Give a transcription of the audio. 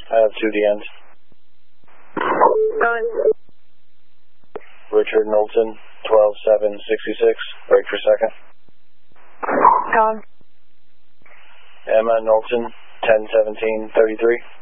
I have 2 DNs. Richard Knowlton, 12-7-66, break for second. Gone. Emma Knowlton, 10-17-33.